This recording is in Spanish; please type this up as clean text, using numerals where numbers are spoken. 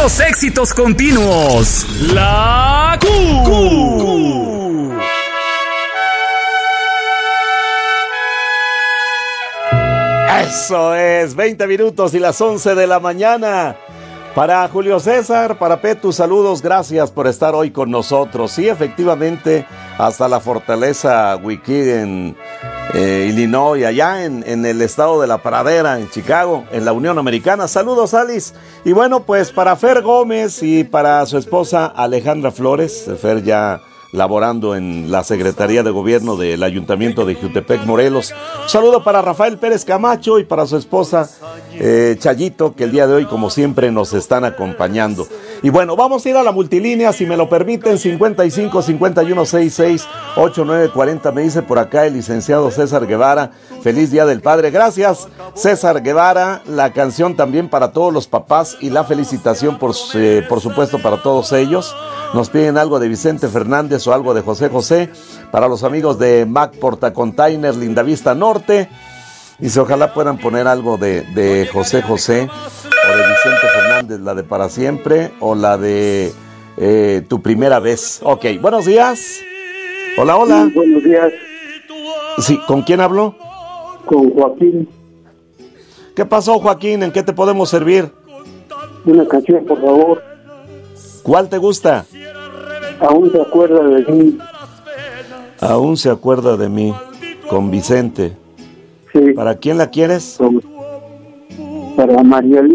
puros éxitos continuos. La Q. Eso es, 20 minutos y las 11 de la mañana. Para Julio César, para Petu, saludos, gracias por estar hoy con nosotros. Sí, efectivamente, hasta la Fortaleza Wiki en Illinois, allá en el estado de la Pradera, en Chicago, en la Unión Americana. Saludos, Alice. Y bueno, pues para Fer Gómez y para su esposa Alejandra Flores, Fer ya laborando en la Secretaría de Gobierno del Ayuntamiento de Jutepec, Morelos. Un saludo para Rafael Pérez Camacho y para su esposa Chayito, que el día de hoy, como siempre, nos están acompañando. Y bueno, vamos a ir a la multilínea, si me lo permiten, 55 51 66 89 40. Me dice por acá el licenciado César Guevara, feliz Día del Padre. Gracias, César Guevara. La canción también para todos los papás y la felicitación, por supuesto, para todos ellos. Nos piden algo de Vicente Fernández o algo de José José. Para los amigos de Mac Portacontainer, Lindavista Norte. Dice, ojalá puedan poner algo de José José o de Vicente Fernández, la de Para Siempre o la de Tu Primera Vez. Ok, buenos días. Hola, hola. Sí, buenos días. Sí, ¿con quién hablo? Con Joaquín. ¿Qué pasó, Joaquín? ¿En qué te podemos servir? Una canción, por favor. ¿Cuál te gusta? Aún se acuerda de mí. Aún se acuerda de mí, con Vicente. Sí. ¿Para quién la quieres? Para María